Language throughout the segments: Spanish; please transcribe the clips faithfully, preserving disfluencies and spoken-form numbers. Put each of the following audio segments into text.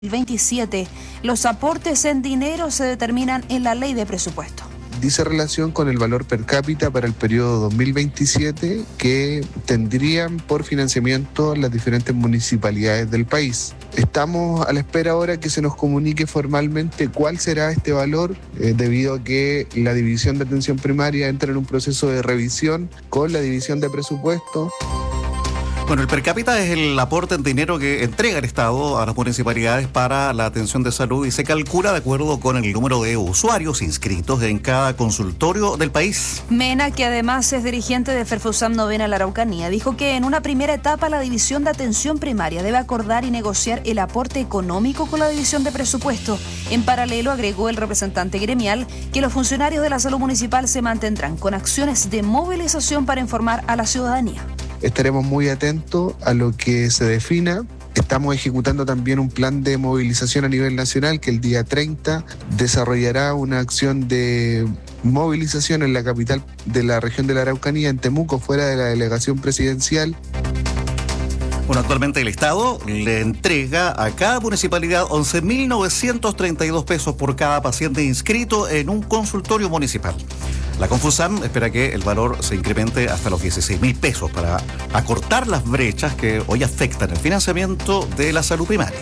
veintisiete. Los aportes en dinero se determinan en la ley de presupuesto. Dice relación con el valor per cápita para el periodo dos mil veintisiete que tendrían por financiamiento las diferentes municipalidades del país. Estamos a la espera ahora que se nos comunique formalmente cuál será este valor, eh, debido a que la División de Atención Primaria entra en un proceso de revisión con la División de Presupuesto. Bueno, el per cápita es el aporte en dinero que entrega el Estado a las municipalidades para la atención de salud y se calcula de acuerdo con el número de usuarios inscritos en cada consultorio del país. Mena, que además es dirigente de Ferfusam Novena La Araucanía, dijo que en una primera etapa la División de Atención Primaria debe acordar y negociar el aporte económico con la División de Presupuesto. En paralelo, agregó el representante gremial que los funcionarios de la salud municipal se mantendrán con acciones de movilización para informar a la ciudadanía. Estaremos muy atentos a lo que se defina. Estamos ejecutando también un plan de movilización a nivel nacional que el día treinta desarrollará una acción de movilización en la capital de la región de la Araucanía, en Temuco, fuera de la delegación presidencial. Bueno, actualmente el Estado le entrega a cada municipalidad once mil novecientos treinta y dos pesos por cada paciente inscrito en un consultorio municipal. La Confusam espera que el valor se incremente hasta los dieciséis mil pesos para acortar las brechas que hoy afectan el financiamiento de la salud primaria.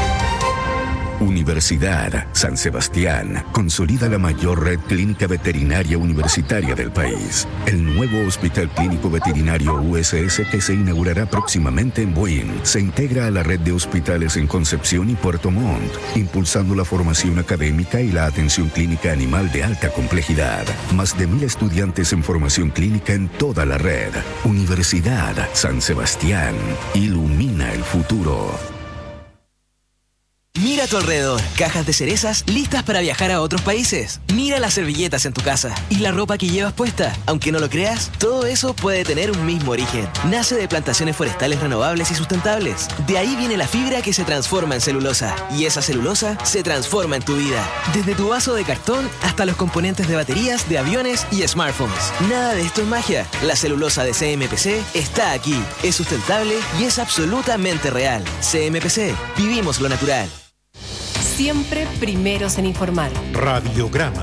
Universidad San Sebastián consolida la mayor red clínica veterinaria universitaria del país. El nuevo Hospital Clínico Veterinario U S S, que se inaugurará próximamente en Buin, se integra a la red de hospitales en Concepción y Puerto Montt, impulsando la formación académica y la atención clínica animal de alta complejidad. Más de mil estudiantes en formación clínica en toda la red. Universidad San Sebastián ilumina el futuro. Mira a tu alrededor, cajas de cerezas listas para viajar a otros países. Mira las servilletas en tu casa y la ropa que llevas puesta. Aunque no lo creas, todo eso puede tener un mismo origen. Nace de plantaciones forestales renovables y sustentables. De ahí viene la fibra que se transforma en celulosa. Y esa celulosa se transforma en tu vida. Desde tu vaso de cartón hasta los componentes de baterías, de aviones y smartphones. Nada de esto es magia. La celulosa de C M P C está aquí. Es sustentable y es absolutamente real. C M P C. Vivimos lo natural. Siempre primeros en informar. Radiograma.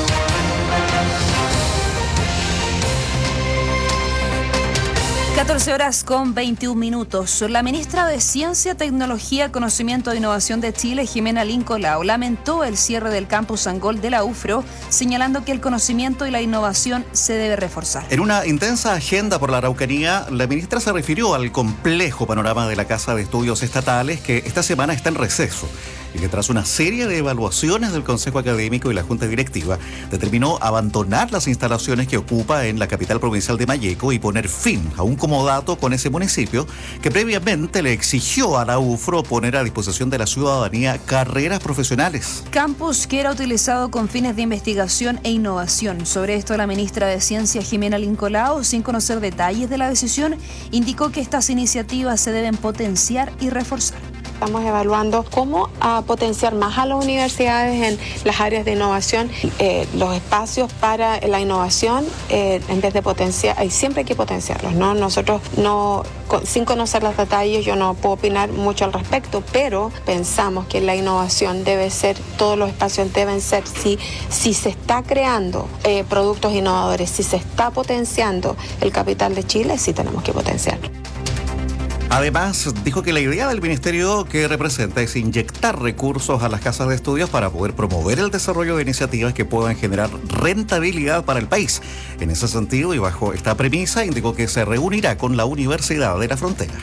catorce horas con veintiún minutos. La ministra de Ciencia, Tecnología, Conocimiento e Innovación de Chile, Jimena Lincolao, lamentó el cierre del campus Angol de la U F R O, señalando que el conocimiento y la innovación se debe reforzar. En una intensa agenda por la Araucanía, la ministra se refirió al complejo panorama de la Casa de Estudios Estatales, que esta semana está en receso y que tras una serie de evaluaciones del Consejo Académico y la Junta Directiva, determinó abandonar las instalaciones que ocupa en la capital provincial de Malleco y poner fin a un comodato con ese municipio que previamente le exigió a la U F R O poner a disposición de la ciudadanía carreras profesionales. Campus que era utilizado con fines de investigación e innovación. Sobre esto, la ministra de Ciencia, Jimena Lincolao, sin conocer detalles de la decisión, indicó que estas iniciativas se deben potenciar y reforzar. Estamos evaluando cómo uh, potenciar más a las universidades en las áreas de innovación, eh, los espacios para la innovación, eh, en vez de potenciar, y siempre hay que potenciarlos, ¿no? Nosotros no, con, sin conocer los detalles, yo no puedo opinar mucho al respecto, pero pensamos que la innovación debe ser, todos los espacios deben ser, si, si se está creando eh, productos innovadores, si se está potenciando el capital de Chile, sí tenemos que potenciarlo. Además, dijo que la idea del ministerio que representa es inyectar recursos a las casas de estudios para poder promover el desarrollo de iniciativas que puedan generar rentabilidad para el país. En ese sentido y bajo esta premisa, indicó que se reunirá con la Universidad de la Frontera.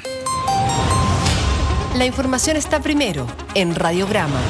La información está primero en Radiograma.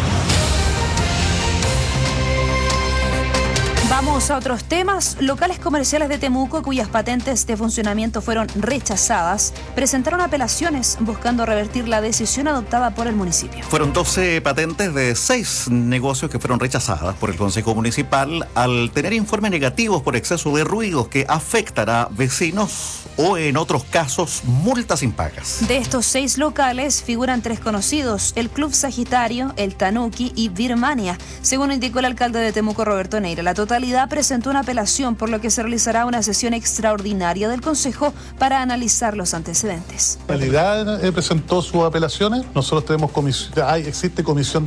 Vamos a otros temas. Locales comerciales de Temuco, cuyas patentes de funcionamiento fueron rechazadas, presentaron apelaciones buscando revertir la decisión adoptada por el municipio. Fueron doce patentes de seis negocios que fueron rechazadas por el Consejo Municipal al tener informes negativos por exceso de ruidos que afectan a vecinos o, en otros casos, multas impagas. De estos seis locales figuran tres conocidos: el Club Sagitario, el Tanuki y Birmania, según indicó el alcalde de Temuco, Roberto Neira. La total municipalidad presentó una apelación, por lo que se realizará una sesión extraordinaria del Consejo para analizar los antecedentes. La municipalidad eh, presentó sus apelaciones. Nosotros tenemos comisión, hay, existe comisión